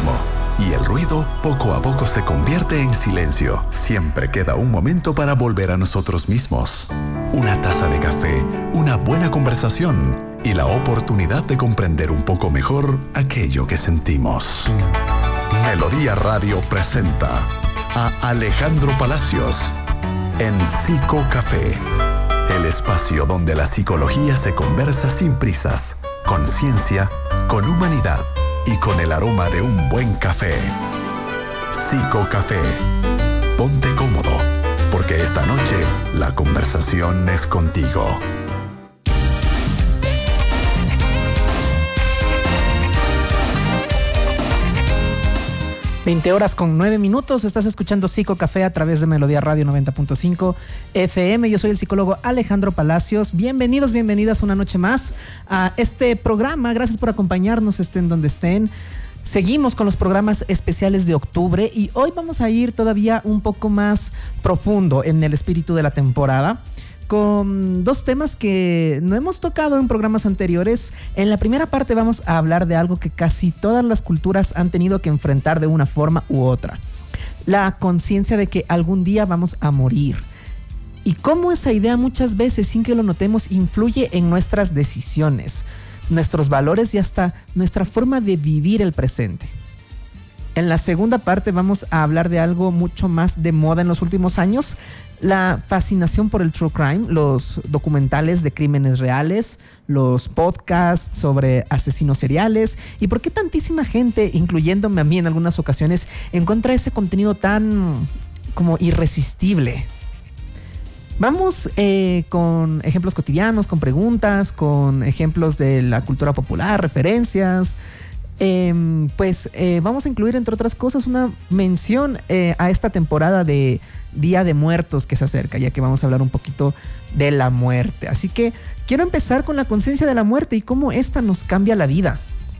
ritmo. Y el ruido poco a poco se convierte en silencio. Siempre queda un momento para volver a nosotros mismos. Una taza de café, una buena conversación y la oportunidad de comprender un poco mejor aquello que sentimos. Melodía Radio presenta a Alejandro Palacios en Psico Café, el espacio donde la psicología se conversa sin prisas, con ciencia, con humanidad y con el aroma de un buen café. Psico Café. Ponte cómodo, porque esta noche la conversación es contigo. 20:09. Estás escuchando Psico Café a través de Melodía Radio 90.5 FM. Yo soy el psicólogo Alejandro Palacios. Bienvenidos, bienvenidas una noche más a este programa. Gracias por acompañarnos, estén donde estén. Seguimos con los programas especiales de octubre y hoy vamos a ir todavía un poco más profundo en el espíritu de la temporada, con dos temas que no hemos tocado en programas anteriores. En la primera parte vamos a hablar de algo que casi todas las culturas han tenido que enfrentar de una forma u otra: la conciencia de que algún día vamos a morir. Y cómo esa idea muchas veces, sin que lo notemos, influye en nuestras decisiones, nuestros valores y hasta nuestra forma de vivir el presente. En la segunda parte vamos a hablar de algo mucho más de moda en los últimos años: la fascinación por el true crime, los documentales de crímenes reales, los podcasts sobre asesinos seriales, y por qué tantísima gente, incluyéndome a mí en algunas ocasiones, encuentra ese contenido tan como irresistible. Vamos con ejemplos cotidianos, con preguntas, con ejemplos de la cultura popular, referencias. Vamos a incluir, entre otras cosas, una mención a esta temporada de Día de Muertos que se acerca, ya que vamos a hablar un poquito de la muerte. Así que quiero empezar con la conciencia de la muerte y cómo esta nos cambia la vida.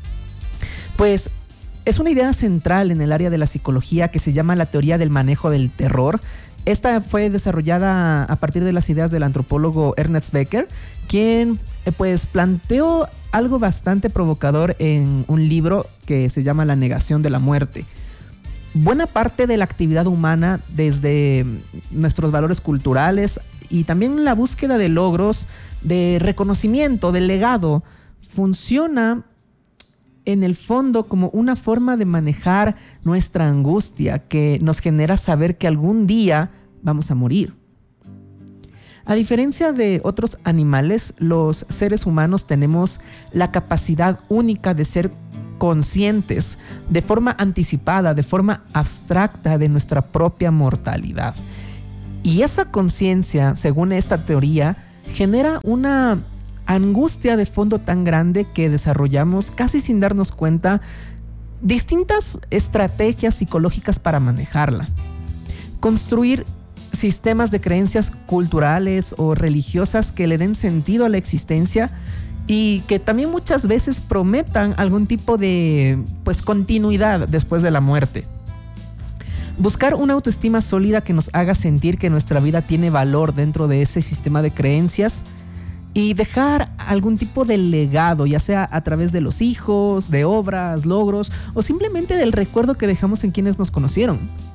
Pues es una idea central en el área de la psicología que se llama la teoría del manejo del terror. Esta fue desarrollada a partir de las ideas del antropólogo Ernest Becker, quien pues planteó algo bastante provocador en un libro que se llama La negación de la muerte. Buena parte de la actividad humana, desde nuestros valores culturales y también la búsqueda de logros, de reconocimiento, de legado, funciona en el fondo como una forma de manejar nuestra angustia que nos genera saber que algún día vamos a morir. A diferencia de otros animales, los seres humanos tenemos la capacidad única de ser conscientes de forma anticipada, de forma abstracta, de nuestra propia mortalidad. Y esa conciencia, según esta teoría, genera una angustia de fondo tan grande que desarrollamos, casi sin darnos cuenta, distintas estrategias psicológicas para manejarla. Construir sistemas de creencias culturales o religiosas que le den sentido a la existencia y que también muchas veces prometan algún tipo de continuidad después de la muerte. Buscar una autoestima sólida que nos haga sentir que nuestra vida tiene valor dentro de ese sistema de creencias y dejar algún tipo de legado, ya sea a través de los hijos, de obras, logros o simplemente del recuerdo que dejamos en quienes nos conocieron.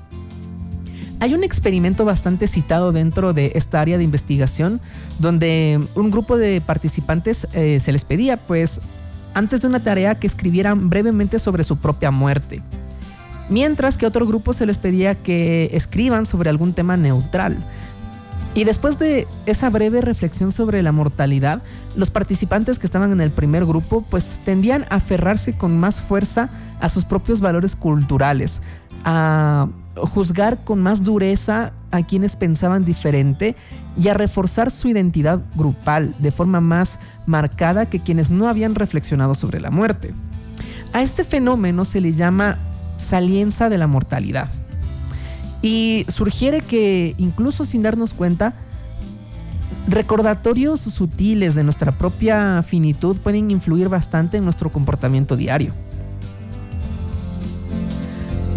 Hay un experimento bastante citado dentro de esta área de investigación donde un grupo de participantes se les pedía, antes de una tarea, que escribieran brevemente sobre su propia muerte, mientras que a otro grupo se les pedía que escriban sobre algún tema neutral. Y después de esa breve reflexión sobre la mortalidad, los participantes que estaban en el primer grupo tendían a aferrarse con más fuerza a sus propios valores culturales, a juzgar con más dureza a quienes pensaban diferente y a reforzar su identidad grupal de forma más marcada que quienes no habían reflexionado sobre la muerte. A este fenómeno se le llama salienza de la mortalidad y sugiere que, incluso sin darnos cuenta, recordatorios sutiles de nuestra propia finitud pueden influir bastante en nuestro comportamiento diario.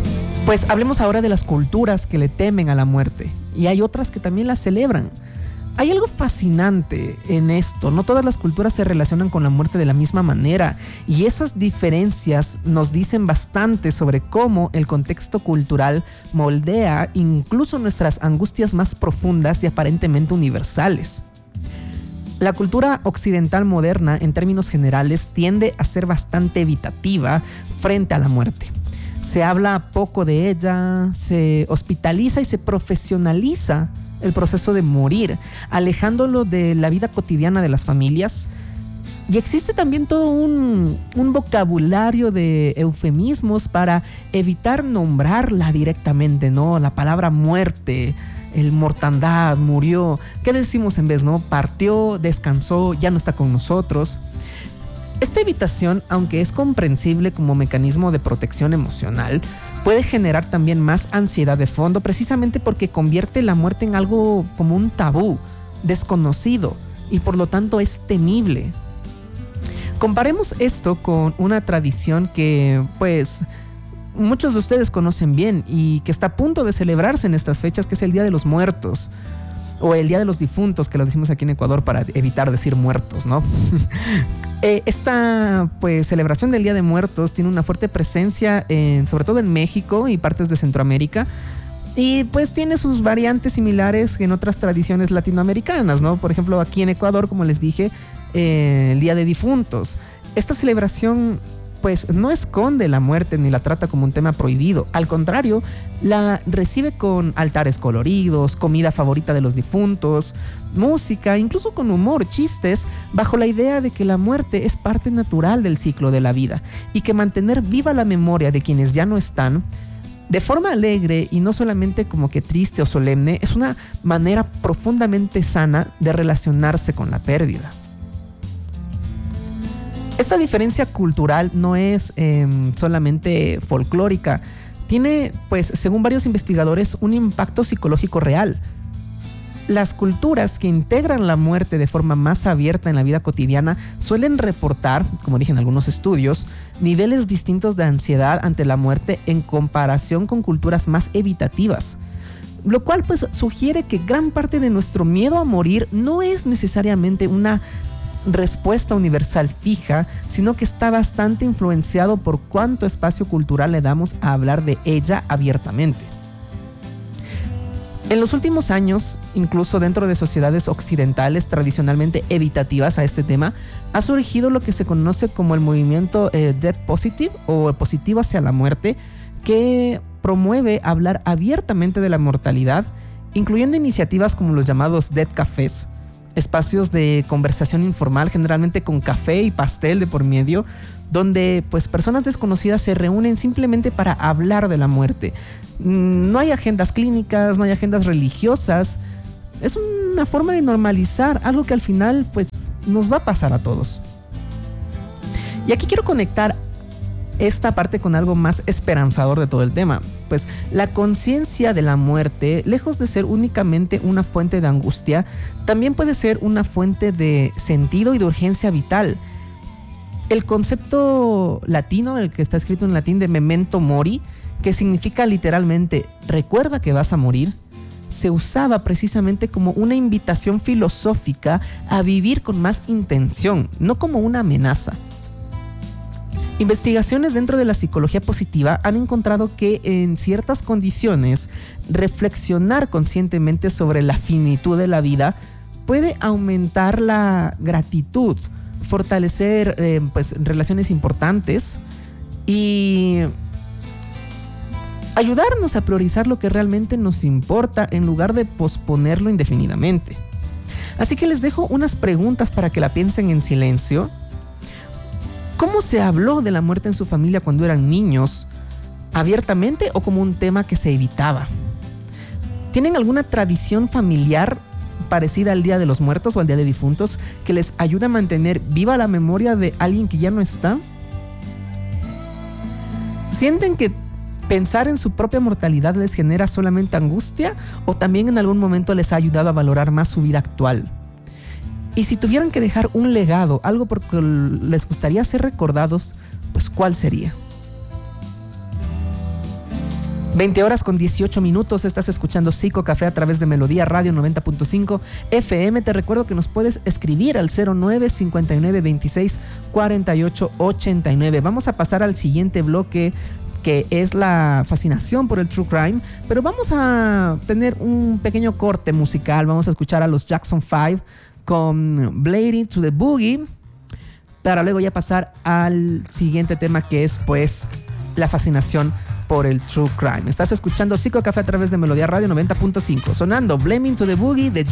Hablemos ahora de las culturas que le temen a la muerte, y hay otras que también la celebran. Hay algo fascinante en esto. No todas las culturas se relacionan con la muerte de la misma manera, y esas diferencias nos dicen bastante sobre cómo el contexto cultural moldea incluso nuestras angustias más profundas y aparentemente universales. La cultura occidental moderna, en términos generales, tiende a ser bastante evitativa frente a la muerte. Se habla poco de ella, se hospitaliza y se profesionaliza el proceso de morir, alejándolo de la vida cotidiana de las familias. Y existe también todo un vocabulario de eufemismos para evitar nombrarla directamente, ¿no? La palabra muerte, el mortandad, murió. ¿Qué decimos en vez, no? Partió, descansó, ya no está con nosotros. Esta evitación, aunque es comprensible como mecanismo de protección emocional, puede generar también más ansiedad de fondo, precisamente porque convierte la muerte en algo como un tabú, desconocido, y por lo tanto es temible. Comparemos esto con una tradición que, pues, muchos de ustedes conocen bien y que está a punto de celebrarse en estas fechas, que es el Día de los Muertos, o el Día de los Difuntos, que lo decimos aquí en Ecuador para evitar decir muertos, ¿no? Esta, pues, celebración del Día de Muertos tiene una fuerte presencia sobre todo en México y partes de Centroamérica, y pues tiene sus variantes similares en otras tradiciones latinoamericanas, ¿no? Por ejemplo, aquí en Ecuador, como les dije, el Día de Difuntos. Esta celebración, pues, no esconde la muerte ni la trata como un tema prohibido. Al contrario, la recibe con altares coloridos, comida favorita de los difuntos, música, incluso con humor, chistes, bajo la idea de que la muerte es parte natural del ciclo de la vida y que mantener viva la memoria de quienes ya no están, de forma alegre y no solamente como que triste o solemne, es una manera profundamente sana de relacionarse con la pérdida. Esta diferencia cultural no es solamente folclórica. Tiene, pues, según varios investigadores, un impacto psicológico real. Las culturas que integran la muerte de forma más abierta en la vida cotidiana suelen reportar, como dije en algunos estudios, niveles distintos de ansiedad ante la muerte en comparación con culturas más evitativas. Lo cual, pues, sugiere que gran parte de nuestro miedo a morir no es necesariamente una respuesta universal fija, sino que está bastante influenciado por cuánto espacio cultural le damos a hablar de ella abiertamente. En los últimos años, incluso dentro de sociedades occidentales tradicionalmente evitativas a este tema, ha surgido lo que se conoce como el movimiento Death Positive, o positivo hacia la muerte, que promueve hablar abiertamente de la mortalidad, incluyendo iniciativas como los llamados Death Cafés, espacios de conversación informal, generalmente con café y pastel de por medio, donde, pues, personas desconocidas se reúnen simplemente para hablar de la muerte. No hay agendas clínicas, no hay agendas religiosas. Es una forma de normalizar algo que al final, pues, nos va a pasar a todos. Y aquí quiero conectar esta parte con algo más esperanzador de todo el tema. Pues la conciencia de la muerte, lejos de ser únicamente una fuente de angustia, también puede ser una fuente de sentido y de urgencia vital. El concepto latino, el que está escrito en latín de memento mori, que significa literalmente recuerda que vas a morir, se usaba precisamente como una invitación filosófica a vivir con más intención, no como una amenaza. Investigaciones dentro de la psicología positiva han encontrado que en ciertas condiciones reflexionar conscientemente sobre la finitud de la vida puede aumentar la gratitud, fortalecer pues, relaciones importantes y ayudarnos a priorizar lo que realmente nos importa en lugar de posponerlo indefinidamente. Así que les dejo unas preguntas para que la piensen en silencio. ¿Cómo se habló de la muerte en su familia cuando eran niños? ¿Abiertamente o como un tema que se evitaba? ¿Tienen alguna tradición familiar parecida al Día de los Muertos o al Día de Difuntos que les ayude a mantener viva la memoria de alguien que ya no está? ¿Sienten que pensar en su propia mortalidad les genera solamente angustia o también en algún momento les ha ayudado a valorar más su vida actual? Y si tuvieran que dejar un legado, algo por que les gustaría ser recordados, pues ¿cuál sería? 20 horas con 18 minutos, estás escuchando Psico Café a través de Melodía Radio 90.5 FM. Te recuerdo que nos puedes escribir al 09 59 26 48 89. Vamos a pasar al siguiente bloque, que es la fascinación por el True Crime, pero vamos a tener un pequeño corte musical. Vamos a escuchar a los Jackson 5 con Blading to the Boogie, para luego ya pasar al siguiente tema, que es pues la fascinación por el True Crime. Estás escuchando Psico Café a través de Melodía Radio 90.5, sonando Blaming to the Boogie de